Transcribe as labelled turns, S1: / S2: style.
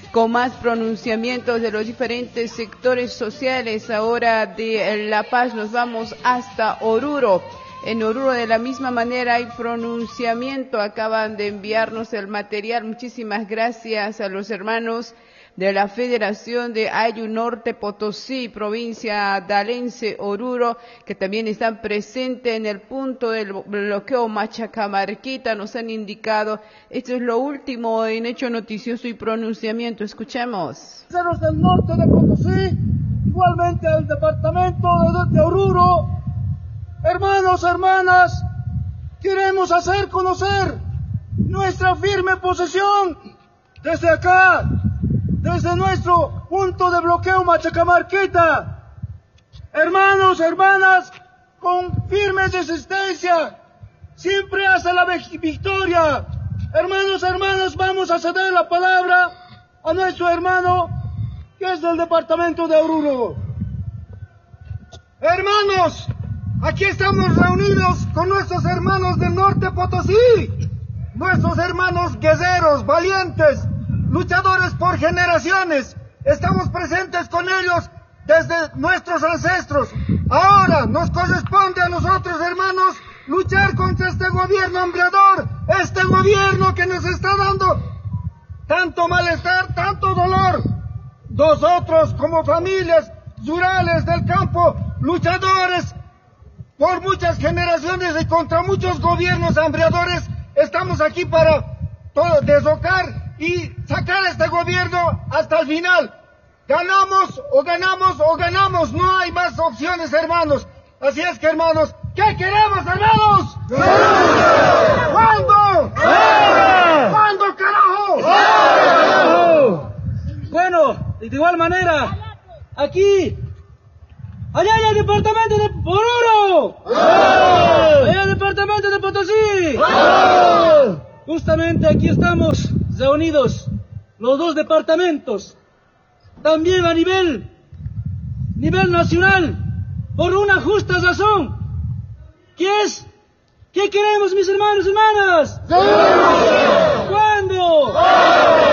S1: con más pronunciamientos de los diferentes sectores sociales. Ahora de La Paz nos vamos hasta Oruro. En Oruro de la misma manera hay pronunciamiento, acaban de enviarnos el material. Muchísimas gracias a los hermanos de la Federación de Ayllu Norte Potosí, provincia dalense Oruro, que también están presentes en el punto del bloqueo Machacamarquita. Nos han indicado, esto es lo último en hecho noticioso y pronunciamiento. Escuchemos.
S2: Del norte de Potosí, igualmente al departamento de Oruro. Hermanos, hermanas, queremos hacer conocer nuestra firme posición desde acá, desde nuestro punto de bloqueo Machacamarquita. Hermanos, hermanas, con firme resistencia, siempre hasta la victoria. Hermanos, hermanas, vamos a ceder la palabra a nuestro hermano que es del departamento de Oruro. Hermanos, aquí estamos reunidos con nuestros hermanos del norte Potosí, nuestros hermanos guerreros, valientes, luchadores por generaciones. Estamos presentes con ellos desde nuestros ancestros. Ahora nos corresponde a nosotros, hermanos, luchar contra este gobierno hambreador, este gobierno que nos está dando tanto malestar, tanto dolor. Nosotros, como familias rurales del campo, luchadores por muchas generaciones y contra muchos gobiernos hambreadores, estamos aquí para derrocar y sacar a este gobierno hasta el final. Ganamos o ganamos o ganamos, no hay más opciones, hermanos. Así es que, hermanos, ¿qué queremos, hermanos? ¿Cuándo? ¿Cuándo, carajo?
S3: Bueno, de igual manera, aquí, allá en el departamento de Oruro, allá en el departamento de Potosí, justamente aquí estamos reunidos los dos departamentos, también a nivel nacional, por una justa razón, que es, ¿qué queremos, mis hermanos y hermanas? ¿Cuándo?